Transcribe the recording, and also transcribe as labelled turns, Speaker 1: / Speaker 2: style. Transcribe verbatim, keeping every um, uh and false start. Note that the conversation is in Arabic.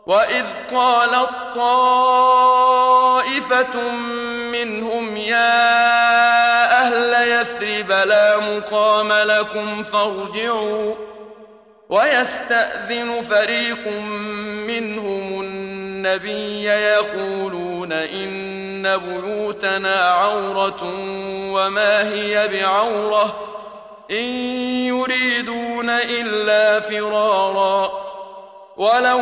Speaker 1: وإذ قالت طائفة منهم يا أهل يثرب لا مقام لكم فارجعوا ويستأذن فريق منهم النبي يقولون إن بيوتنا عورة وما هي بعورة إن يريدون إلا فرارا ولو